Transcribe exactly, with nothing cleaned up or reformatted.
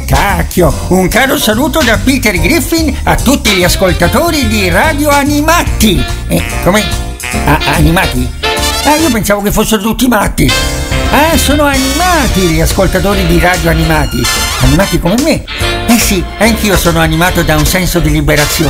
cacchio, un caro saluto da Peter Griffin a tutti gli ascoltatori di Radio Animati. Eh, come? Ah, animati? Ah, io pensavo che fossero tutti matti. Ah, sono animati gli ascoltatori di Radio Animati. Animati come me? Eh sì, anch'io sono animato da un senso di liberazione.